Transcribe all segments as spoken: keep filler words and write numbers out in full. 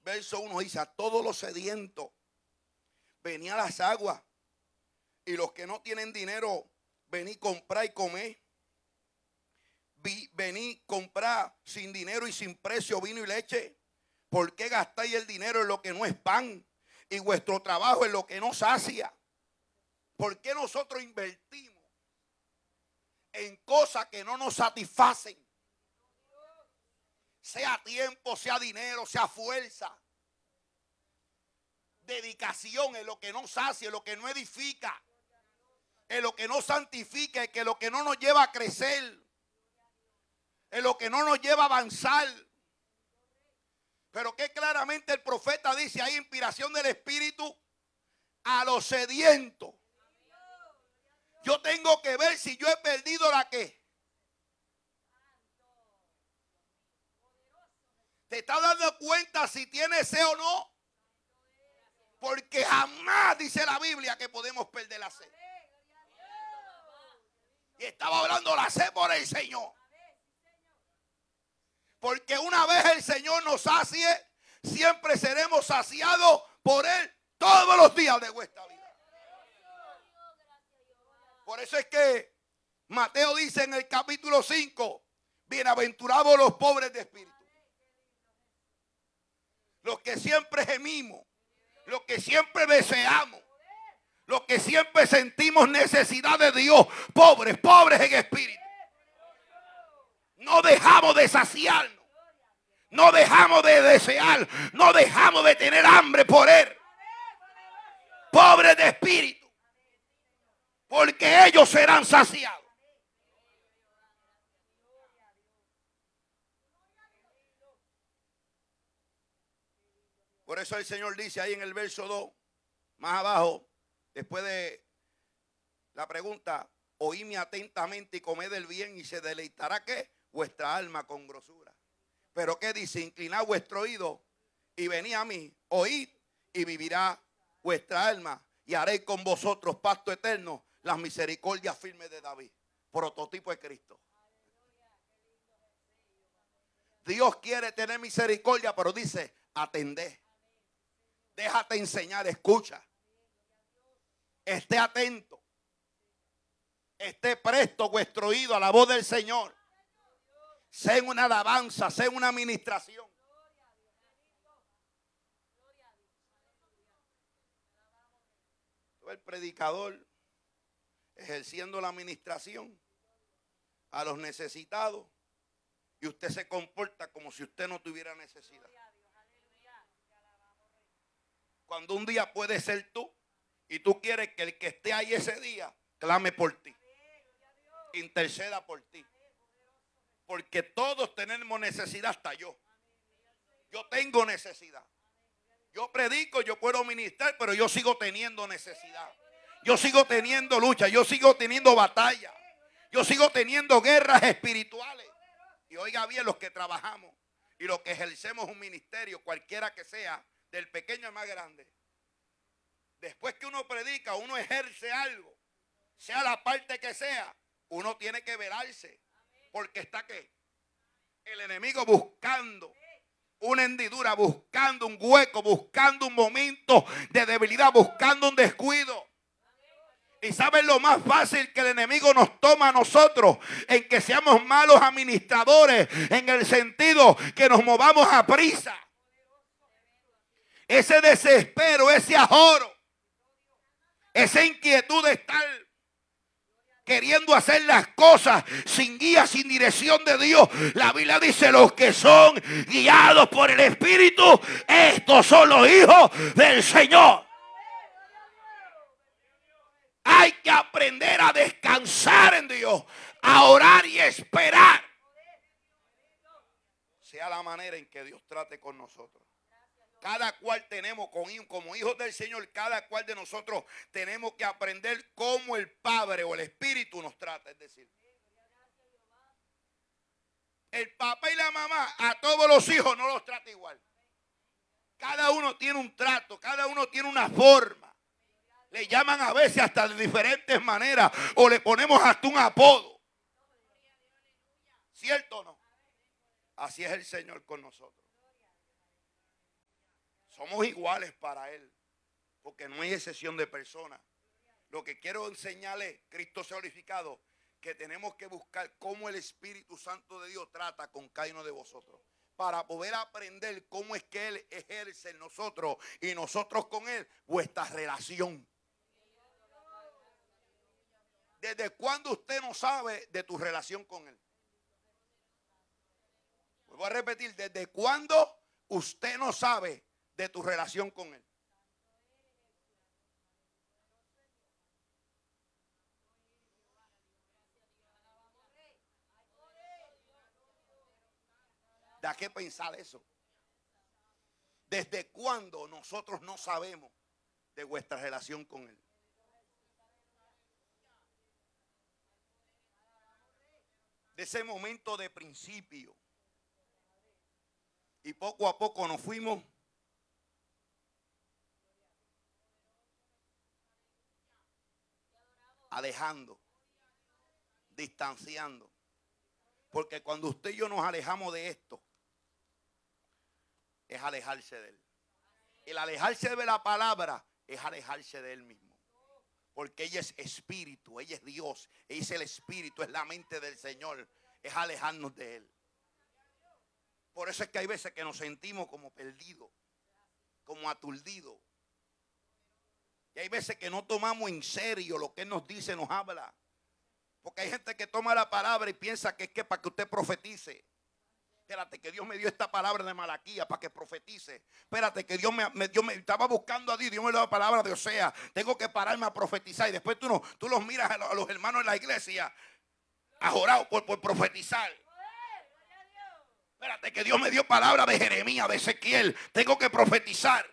verso uno dice: a todos los sedientos venía las aguas, y los que no tienen dinero, vení comprar y comer. Vení comprar sin dinero y sin precio vino y leche. ¿Por qué gastáis el dinero en lo que no es pan y vuestro trabajo en lo que no sacia? ¿Por qué nosotros invertimos en cosas que no nos satisfacen? Sea tiempo, sea dinero, sea fuerza, dedicación en lo que no sacia, en lo que no edifica, en lo que no santifica, en lo que no nos lleva a crecer, en lo que no nos lleva a avanzar. Pero que claramente el profeta dice: hay inspiración del Espíritu a los sedientos. Yo tengo que ver si yo he perdido la que. ¿Te estás dando cuenta si tienes sed o no? Porque jamás dice la Biblia que podemos perder la sed. Y estaba hablando la sed por el Señor. Porque una vez el Señor nos sacie, siempre seremos saciados por Él todos los días de vuestra vida. Por eso es que Mateo dice en el capítulo cinco: bienaventurados los pobres de espíritu. Los que siempre gemimos, los que siempre deseamos, los que siempre sentimos necesidad de Dios. Pobres, pobres en espíritu. No dejamos de saciarnos. No dejamos de desear. No dejamos de tener hambre por Él. Pobres de espíritu. Porque ellos serán saciados. Por eso el Señor dice ahí en el verso dos, más abajo, después de la pregunta: oídme atentamente y comed el bien, y se deleitará ¿qué? Vuestra alma con grosura. Pero ¿qué dice? Inclinad vuestro oído y venid a mí, oíd y vivirá vuestra alma, y haré con vosotros pacto eterno, las misericordias firmes de David. Prototipo de Cristo. Dios quiere tener misericordia, pero dice: atendé. Déjate enseñar, escucha. Esté atento. Esté presto vuestro oído a la voz del Señor. Sea en una alabanza, sea en una administración. El predicador ejerciendo la administración a los necesitados, y usted se comporta como si usted no tuviera necesidad. Cuando un día puede ser tú, y tú quieres que el que esté ahí ese día clame por ti, interceda por ti. Porque todos tenemos necesidad, hasta yo. Yo tengo necesidad. Yo predico, yo puedo ministrar, pero yo sigo teniendo necesidad. Yo sigo teniendo lucha, yo sigo teniendo batalla. Yo sigo teniendo guerras espirituales. Y oiga bien, los que trabajamos y los que ejercemos un ministerio, cualquiera que sea, del pequeño al más grande. Después que uno predica, uno ejerce algo, sea la parte que sea, uno tiene que velarse. Porque está ¿qué? El enemigo buscando una hendidura, buscando un hueco, buscando un momento de debilidad, buscando un descuido. Y ¿saben lo más fácil que el enemigo nos toma a nosotros? En que seamos malos administradores, en el sentido que nos movamos a prisa. Ese desespero, ese ajoro, esa inquietud de estar queriendo hacer las cosas sin guía, sin dirección de Dios. La Biblia dice: los que son guiados por el Espíritu, estos son los hijos del Señor. Hay que aprender a descansar en Dios, a orar y esperar. Sea la manera en que Dios trate con nosotros. Cada cual tenemos, como hijos del Señor, cada cual de nosotros tenemos que aprender cómo el Padre o el Espíritu nos trata. Es decir, el papá y la mamá a todos los hijos no los trata igual. Cada uno tiene un trato, cada uno tiene una forma. Le llaman a veces hasta de diferentes maneras, o le ponemos hasta un apodo. ¿Cierto o no? Así es el Señor con nosotros. Somos iguales para Él, porque no hay excepción de personas. Lo que quiero enseñarles, Cristo se ha glorificado, que tenemos que buscar cómo el Espíritu Santo de Dios trata con cada uno de vosotros, para poder aprender cómo es que Él ejerce en nosotros y nosotros con Él vuestra relación. ¿Desde cuándo usted no sabe de tu relación con Él? Voy a repetir, ¿desde cuándo usted no sabe de tu relación con Él? ¿Da qué pensar eso? ¿Desde cuándo nosotros no sabemos de vuestra relación con Él? De ese momento de principio. Y poco a poco nos fuimos alejando, distanciando. Porque cuando usted y yo nos alejamos de esto, es alejarse de Él. El alejarse de la palabra es alejarse de Él mismo. Porque ella es espíritu, ella es Dios, ella es el espíritu, es la mente del Señor. Es alejarnos de Él. Por eso es que hay veces que nos sentimos como perdidos, como aturdidos. Y hay veces que no tomamos en serio lo que Él nos dice, nos habla. Porque hay gente que toma la palabra y piensa que es que para que usted profetice. Espérate, que Dios me dio esta palabra de Malaquía para que profetice. Espérate, que Dios me, me, Dios me estaba buscando a Dios. Dios me dio la palabra de Osea. Tengo que pararme a profetizar. Y después tú, no, tú los miras a los, a los hermanos en la iglesia ajorados por, por profetizar. Espérate, que Dios me dio palabra de Jeremías, de Ezequiel. Tengo que profetizar.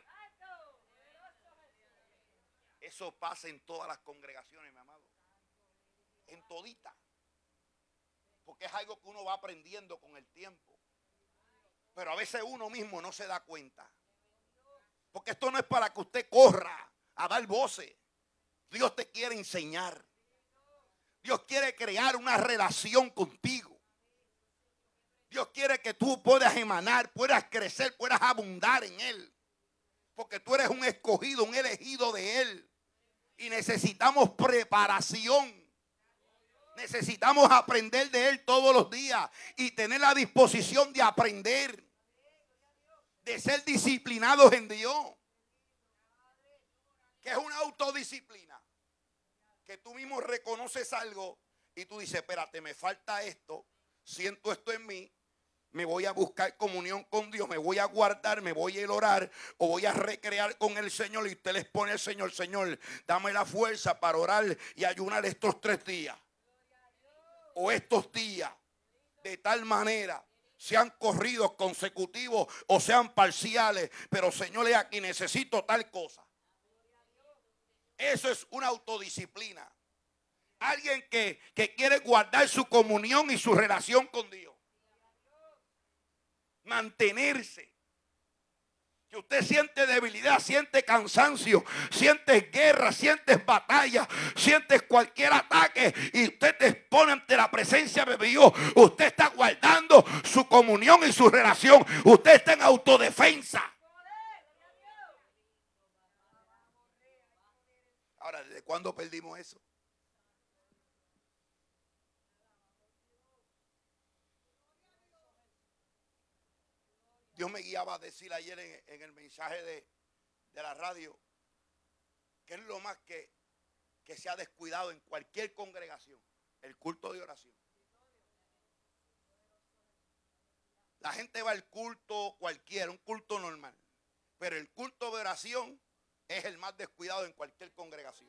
Eso pasa en todas las congregaciones, mi amado. En todita. Porque es algo que uno va aprendiendo con el tiempo. Pero a veces uno mismo no se da cuenta. Porque esto no es para que usted corra a dar voces. Dios te quiere enseñar. Dios quiere crear una relación contigo. Dios quiere que tú puedas emanar, puedas crecer, puedas abundar en Él. Porque tú eres un escogido, un elegido de Él. Y necesitamos preparación. Necesitamos aprender de Él todos los días y tener la disposición de aprender, de ser disciplinados en Dios. Que es una autodisciplina. Que tú mismo reconoces algo y tú dices, espérate, me falta esto, siento esto en mí, me voy a buscar comunión con Dios, me voy a guardar, me voy a orar o voy a recrear con el Señor. Y usted les pone al Señor, Señor, dame la fuerza para orar y ayunar estos tres días. O estos días, de tal manera, sean corridos consecutivos o sean parciales, pero Señor, aquí necesito tal cosa. Eso es una autodisciplina. Alguien que, que quiere guardar su comunión y su relación con Dios. Mantenerse. Que usted siente debilidad, siente cansancio, sientes guerra, sientes batalla, sientes cualquier ataque y usted te expone ante la presencia de Dios. Usted está guardando su comunión y su relación. Usted está en autodefensa. Ahora, ¿desde cuándo perdimos eso? Dios me guiaba a decir ayer en, en el mensaje de, de la radio que es lo más que, que se ha descuidado en cualquier congregación, el culto de oración. La gente va al culto cualquiera, un culto normal, pero el culto de oración es el más descuidado en cualquier congregación.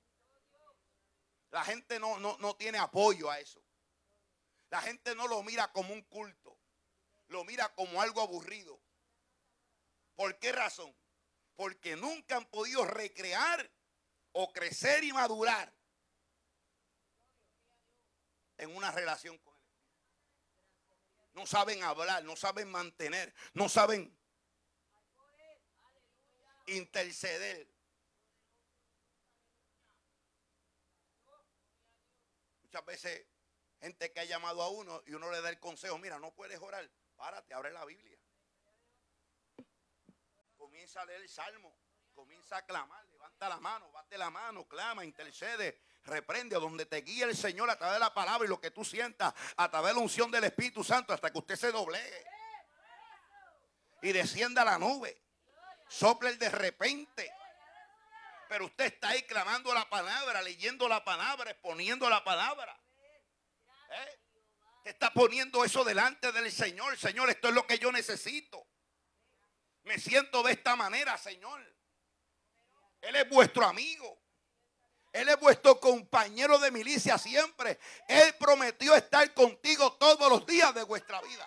La gente no, no, no tiene apoyo a eso. La gente no lo mira como un culto. Lo mira como algo aburrido. ¿Por qué razón? Porque nunca han podido recrear o crecer y madurar en una relación con Él. No saben hablar, no saben mantener, no saben interceder. Muchas veces gente que ha llamado a uno y uno le da el consejo, mira, no puedes orar. Párate, abre la Biblia. Comienza comienza a leer el salmo, comienza a clamar, levanta la mano, bate la mano, clama, intercede, reprende, donde te guíe el Señor a través de la palabra y lo que tú sientas a través de la unción del Espíritu Santo, hasta que usted se doblegue y descienda la nube, sople el de repente. Pero usted está ahí clamando la palabra, leyendo la palabra, exponiendo la palabra. ¿Eh? Te está poniendo eso delante del Señor. Señor, esto es lo que yo necesito. Me siento de esta manera, Señor. Él es vuestro amigo. Él es vuestro compañero de milicia siempre. Él prometió estar contigo todos los días de vuestra vida.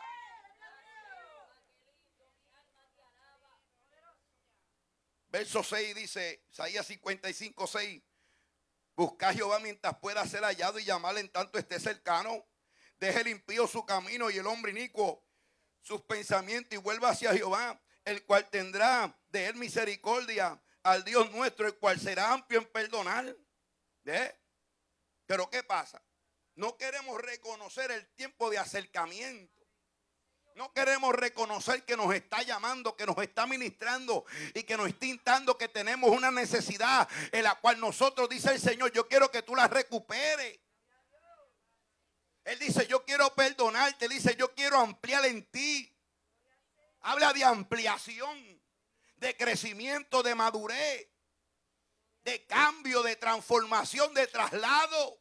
Verso seis dice, Isaías cincuenta y cinco, seis. Busca a Jehová mientras pueda ser hallado y llamarle en tanto esté cercano. Deje el impío su camino y el hombre inicuo sus pensamientos y vuelva hacia Jehová, el cual tendrá de él misericordia, al Dios nuestro, el cual será amplio en perdonar. ¿Eh? Pero ¿qué pasa? No queremos reconocer el tiempo de acercamiento. No queremos reconocer que nos está llamando, que nos está ministrando y que nos está instando que tenemos una necesidad en la cual nosotros, dice el Señor, yo quiero que tú la recuperes. Él dice, yo quiero perdonarte. Él dice, yo quiero ampliar en ti. Habla de ampliación, de crecimiento, de madurez, de cambio, de transformación, de traslado.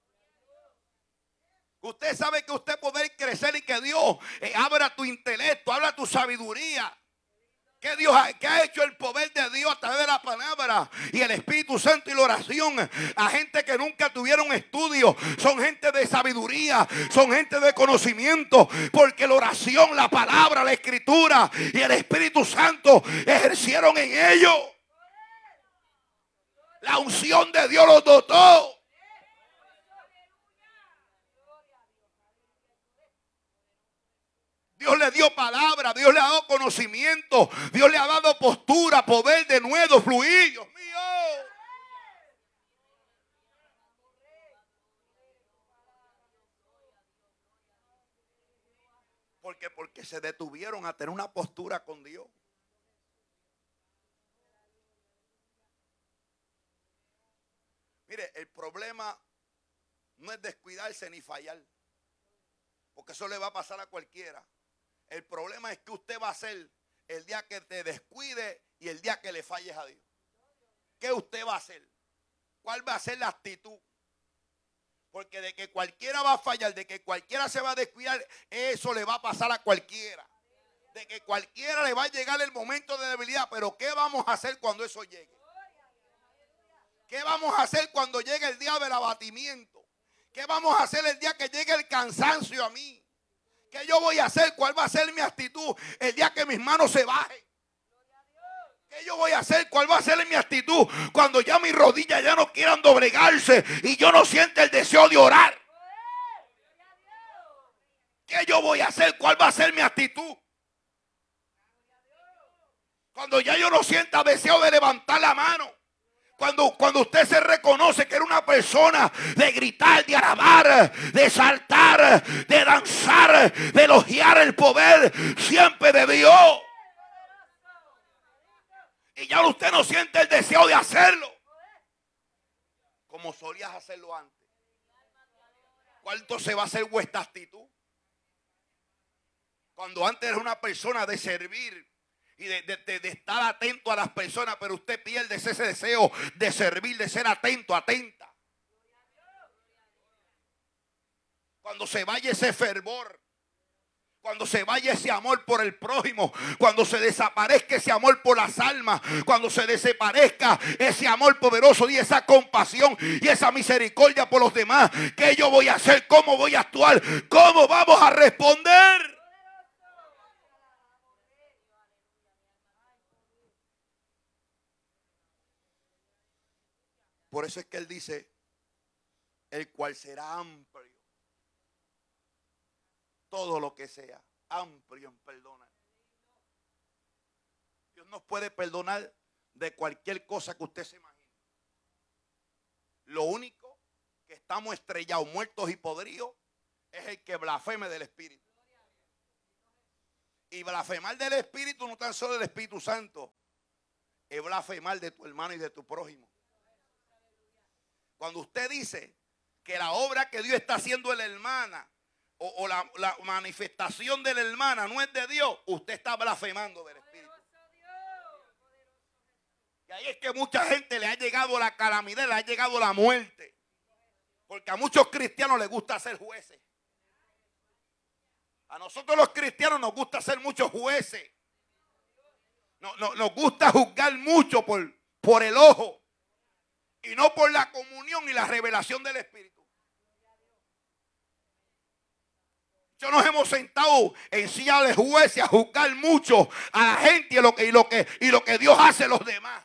Usted sabe que usted puede crecer y que Dios eh, abra tu intelecto, abra tu sabiduría. Que Dios ha, que ha hecho el poder de Dios a través de la palabra y el Espíritu Santo y la oración a gente que nunca tuvieron estudio. Son gente de sabiduría, son gente de conocimiento, porque la oración, la palabra, la escritura y el Espíritu Santo ejercieron en ellos. La unción de Dios los dotó. Dios le dio palabra, Dios le ha dado conocimiento, Dios le ha dado postura, poder de nuevo, fluir, Dios mío. Porque, porque se detuvieron a tener una postura con Dios. Mire, el problema no es descuidarse ni fallar, porque eso le va a pasar a cualquiera. El problema es que usted va a hacer el día que te descuide y el día que le falles a Dios. ¿Qué usted va a hacer? ¿Cuál va a ser la actitud? Porque de que cualquiera va a fallar, de que cualquiera se va a descuidar, eso le va a pasar a cualquiera. De que cualquiera le va a llegar el momento de debilidad. Pero ¿qué vamos a hacer cuando eso llegue? ¿Qué vamos a hacer cuando llegue el día del abatimiento? ¿Qué vamos a hacer el día que llegue el cansancio a mí? ¿Qué yo voy a hacer? ¿Cuál va a ser mi actitud el día que mis manos se bajen? ¿Qué yo voy a hacer? ¿Cuál va a ser mi actitud cuando ya mis rodillas ya no quieran doblegarse y yo no sienta el deseo de orar? ¿Qué yo voy a hacer? ¿Cuál va a ser mi actitud cuando ya yo no sienta deseo de levantar la mano? Cuando, cuando usted se reconoce que era una persona de gritar, de alabar, de saltar, de danzar, de elogiar el poder siempre de Dios. Y ya usted no siente el deseo de hacerlo como solías hacerlo antes. ¿Cuánto se va a hacer vuestra actitud? Cuando antes era una persona de servir y de, de, de, de estar atento a las personas, pero usted pierde ese deseo de servir, de ser atento, atenta. Cuando se vaya ese fervor, cuando se vaya ese amor por el prójimo, cuando se desaparezca ese amor por las almas, cuando se desaparezca ese amor poderoso y esa compasión y esa misericordia por los demás, ¿qué yo voy a hacer? ¿Cómo voy a actuar? ¿Cómo vamos a responder? Por eso es que él dice, el cual será amplio. Todo lo que sea, amplio en perdonar. Dios nos puede perdonar de cualquier cosa que usted se imagine. Lo único que estamos estrellados, muertos y podridos, es el que blasfeme del Espíritu. Y blasfemar del Espíritu no tan solo del Espíritu Santo, es blasfemar de tu hermano y de tu prójimo. Cuando usted dice que la obra que Dios está haciendo en la hermana o, o la, la manifestación de la hermana no es de Dios, usted está blasfemando del Espíritu. Y ahí es que mucha gente le ha llegado la calamidad, le ha llegado la muerte. Porque a muchos cristianos les gusta ser jueces. A nosotros los cristianos nos gusta ser muchos jueces. No, no, nos gusta juzgar mucho por, por el ojo. Y no por la comunión y la revelación del Espíritu. Yo nos hemos sentado en silla de jueces a juzgar mucho a la gente y lo que, y lo que, y lo que Dios hace a los demás.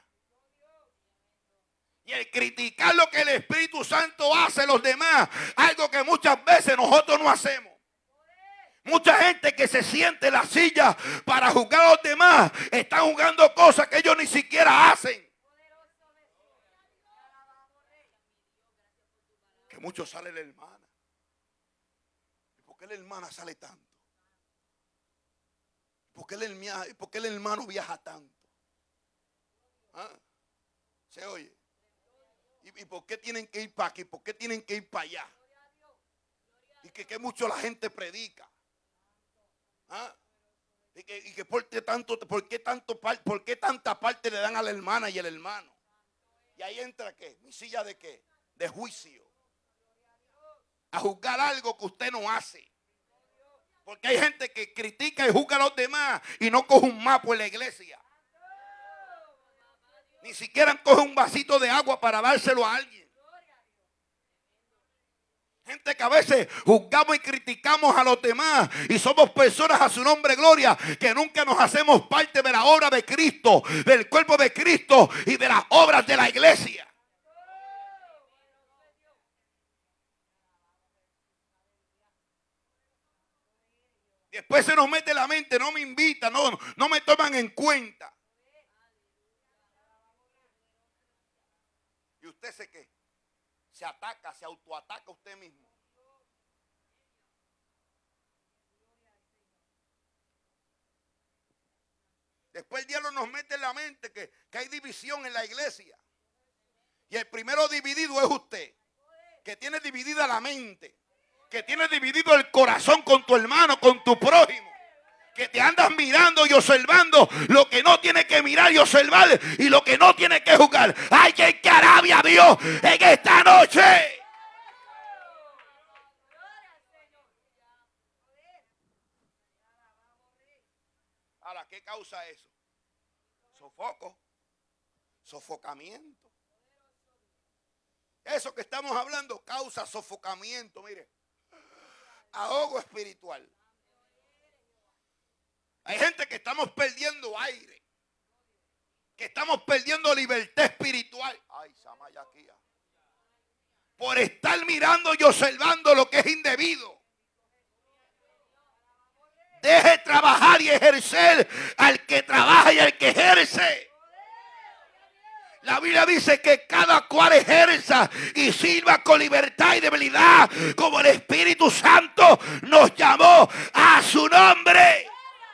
Y el criticar lo que el Espíritu Santo hace a los demás, algo que muchas veces nosotros no hacemos. Mucha gente que se siente en la silla para juzgar a los demás, están jugando cosas que ellos ni siquiera hacen. Que mucho sale la hermana. ¿Por qué la hermana sale tanto? ¿Por qué el, por qué el hermano viaja tanto? ¿Ah? ¿Se oye? ¿Y, ¿Y por qué tienen que ir para aquí? ¿Por qué tienen que ir para allá? Y que, que mucho la gente predica. ¿Ah? Y que, y que por qué tanto, por qué tanto, por qué tanta parte le dan a la hermana y el hermano. Y ahí entra ¿qué? ¿Mi silla de qué? De juicio. A juzgar algo que usted no hace. Porque hay gente que critica y juzga a los demás y no coge un mapa en la iglesia. Ni siquiera coge un vasito de agua para dárselo a alguien. Gente que a veces juzgamos y criticamos a los demás y somos personas a su nombre gloria que nunca nos hacemos parte de la obra de Cristo, del cuerpo de Cristo y de las obras de la iglesia. Después se nos mete la mente, no me invitan, no, no me toman en cuenta. Y usted se qué, se ataca, se autoataca usted mismo. Después el diablo nos mete en la mente que, que hay división en la iglesia. Y el primero dividido es usted, que tiene dividida la mente. Que tienes dividido el corazón con tu hermano, con tu prójimo. Que te andas mirando y observando lo que no tiene que mirar y observar y lo que no tiene que juzgar. ¡Ay, que carabia Dios en esta noche! Ahora, ¿qué causa eso? Sofoco, sofocamiento. Eso que estamos hablando causa sofocamiento, mire. Ahogo espiritual. Hay gente que estamos perdiendo aire, que estamos perdiendo libertad espiritual. Ay, Samayaquía. Por estar mirando y observando lo que es indebido. Deje trabajar y ejercer al que trabaja y al que ejerce. La Biblia dice que cada cual ejerza y sirva con libertad y debilidad, como el Espíritu Santo nos llamó a su nombre.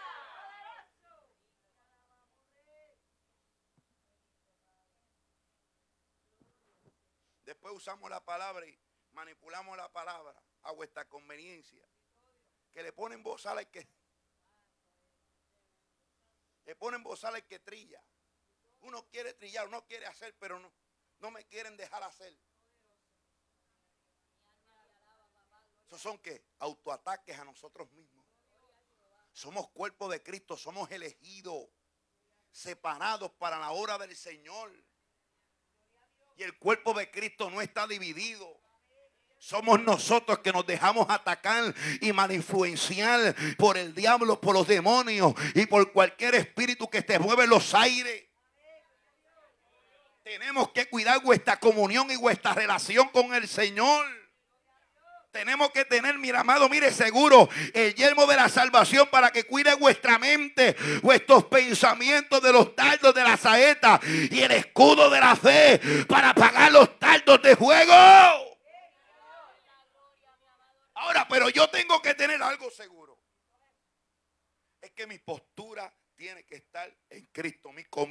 Después usamos la palabra y manipulamos la palabra a vuestra conveniencia. Que le ponen bozal al que le ponen bozal al que trilla. Uno quiere trillar, uno quiere hacer, pero no, no me quieren dejar hacer. ¿Esos son qué? Autoataques a nosotros mismos. Somos cuerpo de Cristo, somos elegidos, separados para la obra del Señor. Y el cuerpo de Cristo no está dividido. Somos nosotros que nos dejamos atacar y malinfluenciar por el diablo, por los demonios y por cualquier espíritu que te mueve en los aires. Tenemos que cuidar vuestra comunión y vuestra relación con el Señor. Tenemos que tener, mira amado, mire seguro, el yelmo de la salvación para que cuide vuestra mente, vuestros pensamientos de los dardos de la saeta y el escudo de la fe para apagar los dardos de fuego. Ahora, pero yo tengo que tener algo seguro. Es que mi postura tiene que estar en Cristo, mi